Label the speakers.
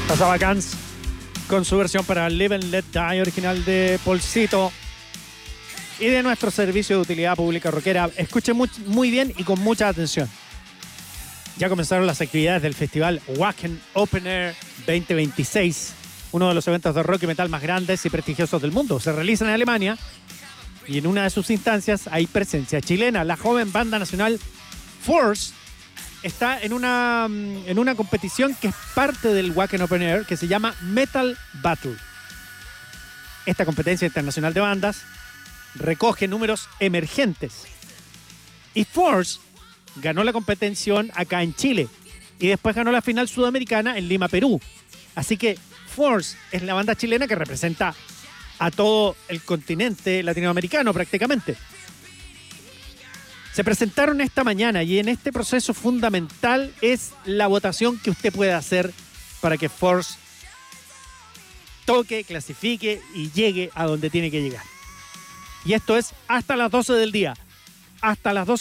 Speaker 1: Pasaba Guns con su versión para Live and Let Die, original de Paulcito. Y de nuestro servicio de utilidad pública rockera. Escuchen muy bien y con mucha atención. Ya comenzaron las actividades del festival Wacken Open Air 2026, uno de los eventos de rock y metal más grandes y prestigiosos del mundo. Se realiza en Alemania y en una de sus instancias hay presencia chilena. La joven banda nacional Force está en una competición que es parte del Wacken Open Air, que se llama Metal Battle. Esta competencia internacional de bandas recoge números emergentes. Y Force ganó la competición acá en Chile y después ganó la final sudamericana en Lima, Perú. Así que Force es la banda chilena que representa a todo el continente latinoamericano prácticamente. Se presentaron esta mañana y en este proceso fundamental es la votación que usted puede hacer para que Force toque, clasifique y llegue a donde tiene que llegar. Y esto es hasta las 12 del día. Hasta las 12